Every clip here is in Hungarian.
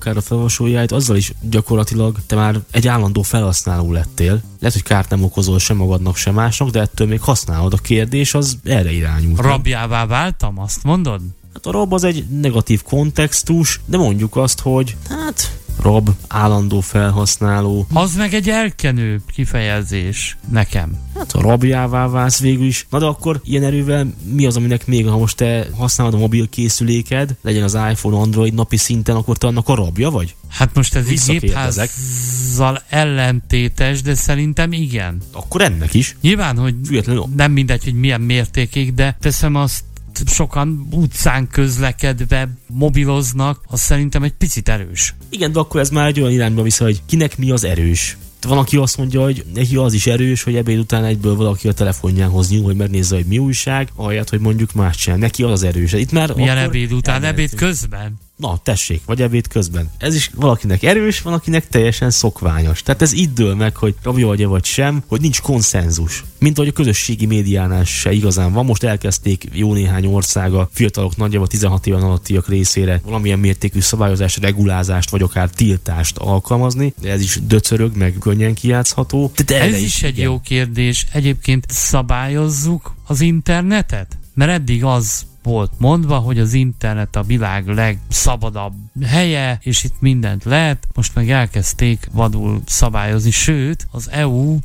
akár a felolvasójáit, azzal is gyakorlatilag te már egy állandó felhasználó lettél. Lehet, hogy kárt nem okozol sem magadnak, sem másnak, de ettől még használod. A kérdés az erre irányul. Rabjává váltam, azt mondod? Hát a rab az egy negatív kontextus, de mondjuk azt, hogy rab, állandó felhasználó. Az meg egy elkenő kifejezés nekem. Hát a rabjává válsz végül is. Na de akkor ilyen erővel mi az, aminek még, ha most te használod a mobil készüléked, legyen az iPhone, Android napi szinten, akkor te annak a rabja vagy? Hát most ez így gépházzal ellentétes, de szerintem igen. Akkor ennek is. Nyilván, hogy nem mindegy, hogy milyen mértékig, de teszem azt, sokan utcán közlekedve mobiloznak, az szerintem egy picit erős. Igen, de akkor ez már egy olyan irányba visz, hogy kinek mi az erős. Van, aki azt mondja, hogy neki az is erős, hogy ebéd után egyből valaki a telefonjához nyúl, hogy megnézze, hogy mi újság, ahelyett, hogy mondjuk más csinál. Neki az erős. Itt már milyen ebéd után? Ebéd közben? Na, tessék, vagy ebéd közben. Ez is valakinek erős, van, akinek teljesen szokványos. Tehát ez itt dől meg, hogy rabja vagy sem, hogy nincs konszenzus. Mint ahogy a közösségi médiánál se igazán van. Most elkezdték jó néhány országa fiatalok nagyjából 16 éven alattiak részére valamilyen mértékű szabályozást, regulázást, vagy akár tiltást alkalmazni. De ez is döcörög, meg könnyen kijátszható. De ez is egy jó kérdés. Egyébként szabályozzuk az internetet? Mert eddig az volt mondva, hogy az internet a világ legszabadabb helye, és itt mindent lehet, most meg elkezdték vadul szabályozni, sőt, az EU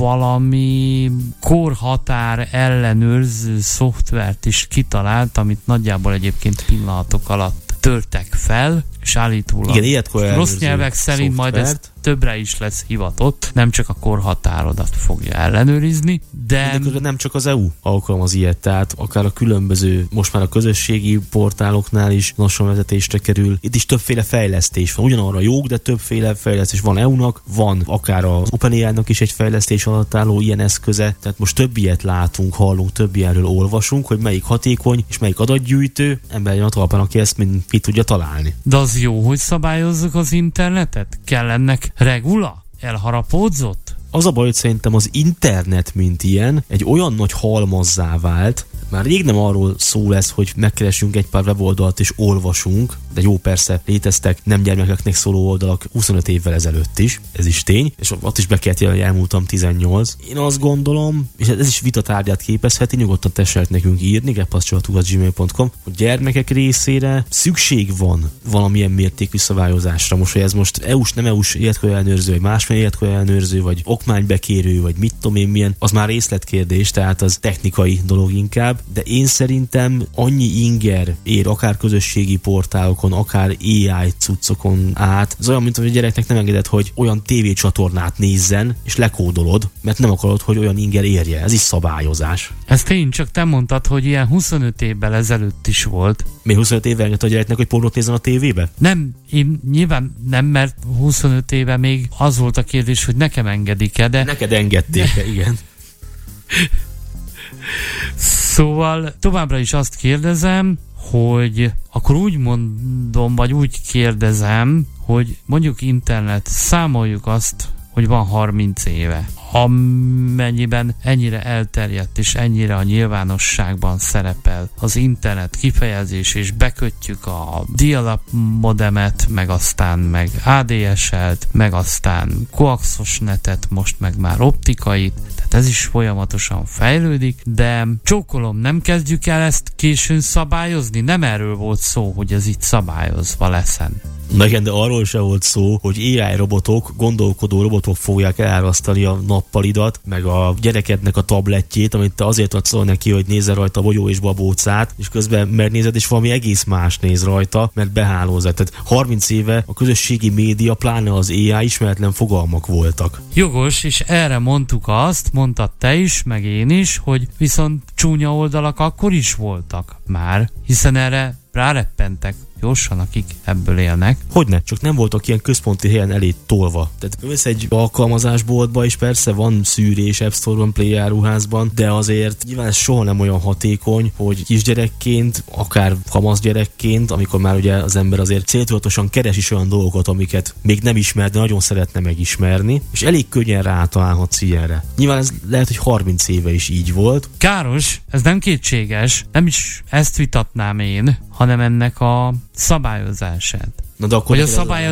valami korhatár ellenőrző szoftvert is kitalált, amit nagyjából egyébként pillanatok alatt törtek fel, és állítólag rossz nyelvek szerint majd ezt többre is lesz hivatott, nem csak a korhatárodat fogja ellenőrizni, de nem csak az EU alkalmaz ilyet, tehát akár a különböző, most már a közösségi portáloknál is lassan vezetésre kerül. Itt is többféle fejlesztés van, ugyanarra jók, de többféle fejlesztés van EU-nak, van akár az OpenAI-nak is egy fejlesztés alatt álló ilyen eszköze, tehát most több ilyet látunk, hallunk, több ilyenről olvasunk, hogy melyik hatékony, és melyik adatgyűjtő, ember jön a talpán, aki ezt mind ki tudja találni. De az jó, hogy szabályozzuk az internetet? Kell ennek regula? Elharapódzott? Az a baj, hogy szerintem az internet, mint ilyen, egy olyan nagy halmazzá vált, már rég nem arról szó lesz, hogy megkeresünk egy pár weboldalt és olvasunk, de jó, persze léteztek nem gyermekeknek szóló oldalak 25 évvel ezelőtt is, ez is tény, és ott is be kellett jelni, hogy elmúltam 18. Én azt gondolom, és ez is vitatárgyát képezheti, nyugodtan tessék nekünk írni, gepaszcsoltuk@gmail.com, hogy gyermekek részére szükség van valamilyen mértékű szabályozásra. Most, hogy ez most EU-s, nem EU-s életkorellenőrző, vagy másmilyen életkorellenőrző, vagy okmánybekérő, vagy mit tudom én milyen, az már részletkérdés, tehát az technikai dolog inkább, de én szerintem annyi inger ér akár közösségi portálokon, akár AI cuccokon át, az olyan, mint hogy a gyereknek nem engeded, hogy olyan tévécsatornát nézzen, és lekódolod, mert nem akarod, hogy olyan inger érje. Ez is szabályozás. Ezt én csak te mondtad, hogy ilyen 25 évvel ezelőtt is volt. Mi 25 évvel engedte a gyereknek, hogy pornót nézzen a tévébe? Nem, én nyilván nem, mert 25 éve még az volt a kérdés, hogy nekem engedik-e, de... Neked engedték-e, igen. Szóval továbbra is azt kérdezem, hogy akkor úgy mondom, vagy úgy kérdezem, hogy mondjuk internet, számoljuk azt, hogy van 30 éve. Amennyiben ennyire elterjedt és ennyire a nyilvánosságban szerepel az internet kifejezés, és bekötjük a dial-up modemet, meg aztán meg ADSL-t, meg aztán koaxos netet, most meg már optikait, tehát ez is folyamatosan fejlődik, de csókolom, nem kezdjük el ezt későn szabályozni? Nem erről volt szó, hogy ez itt szabályozva leszen. De arról se volt szó, hogy AI robotok, gondolkodó robotok fogják elárasztani a nappalidat, meg a gyerekednek a tabletjét, amit te azért adsz neki, hogy nézze rajta Bogyó és Babócát, és közben megnézed, és valami egész más néz rajta, mert behálózat. Tehát 30 éve a közösségi média, pláne az AI ismeretlen fogalmak voltak. Jogos, és erre mondtuk azt, mondtad te is, meg én is, hogy viszont csúnya oldalak akkor is voltak már, hiszen erre ráreppentek gyorsan, akik ebből élnek. Hogyne, csak nem voltak ilyen központi helyen elé tolva. Tehát jössz egy alkalmazásboltba, és persze van szűrés App Store-ban, Play áruházban, de azért nyilván ez soha nem olyan hatékony, hogy kisgyerekként, akár kamaszgyerekként, amikor már ugye az ember azért céltudatosan keres is olyan dolgokat, amiket még nem ismer, de nagyon szeretne megismerni, és elég könnyen rátalálhatsz ilyenre. Nyilván ez lehet, hogy 30 éve is így volt. Káros, ez nem kétséges, nem is ezt vitatnám én, hanem ennek a szabályozását. Na de akkor hogy a